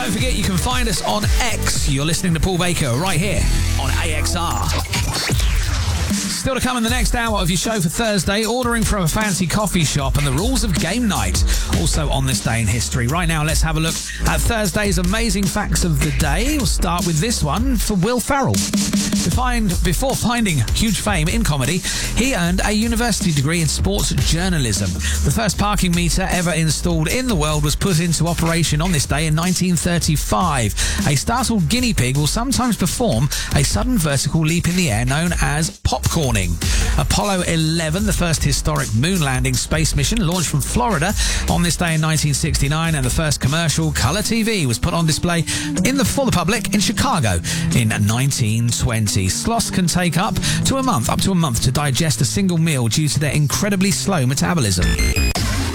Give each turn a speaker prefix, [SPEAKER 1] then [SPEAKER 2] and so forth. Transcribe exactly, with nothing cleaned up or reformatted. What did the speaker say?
[SPEAKER 1] Don't forget, you can find us on X. You're listening to Paul Baker right here on A X R. Still to come in the next hour of your show for Thursday, ordering from a fancy coffee shop and the rules of game night. Also on this day in history. Right now, let's have a look at Thursday's amazing facts of the day. We'll start with this one for Will Ferrell. Find, before finding huge fame in comedy, he earned a university degree in sports journalism. The first parking meter ever installed in the world was put into operation on this day in nineteen thirty-five. A startled guinea pig will sometimes perform a sudden vertical leap in the air known as popcorning. Apollo eleven, the first historic moon landing space mission, launched from Florida on this day in nineteen sixty-nine, and the first commercial colour T V was put on display in the, for the public in Chicago in nineteen twenty. Sloths can take up to a month, up to a month to digest a single meal due to their incredibly slow metabolism.